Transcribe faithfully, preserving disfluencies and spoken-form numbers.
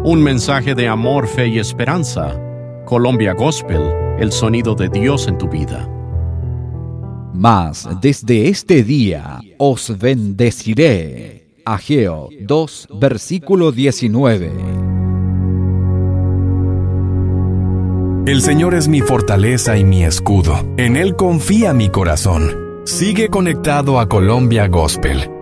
Un mensaje de amor, fe y esperanza. Colombia Gospel, el sonido de Dios en tu vida. Mas desde este día os bendeciré. Ageo dos, versículo diecinueve. El Señor es mi fortaleza y mi escudo. En Él confía mi corazón. Sigue conectado a Colombia Gospel.